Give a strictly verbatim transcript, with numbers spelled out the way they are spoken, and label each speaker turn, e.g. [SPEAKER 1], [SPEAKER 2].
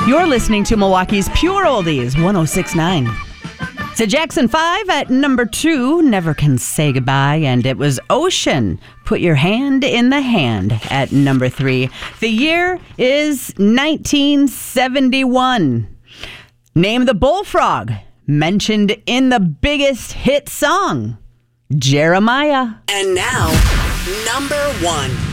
[SPEAKER 1] You're listening to Milwaukee's Pure Oldies, one oh six point nine. So Jackson five at number two, Never Can Say Goodbye, and it was Ocean, Put Your Hand in the Hand at number three. The year is nineteen seventy-one. Name the bullfrog mentioned in the biggest hit song, Jeremiah.
[SPEAKER 2] And now, number one.